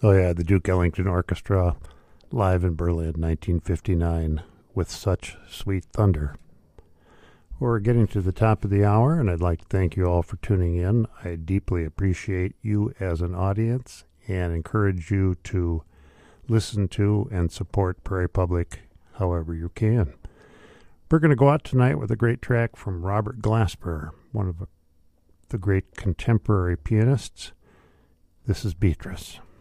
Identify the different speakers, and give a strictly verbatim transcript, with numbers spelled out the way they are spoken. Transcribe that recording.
Speaker 1: Oh, yeah, the Duke Ellington Orchestra, live in Berlin, nineteen fifty-nine, with Such Sweet Thunder. We're getting to the top of the hour, and I'd like to thank you all for tuning in. I deeply appreciate you as an audience and encourage you to listen to and support Prairie Public however you can. We're going to go out tonight with a great track from Robert Glasper, one of the great contemporary pianists. This is Beatrice.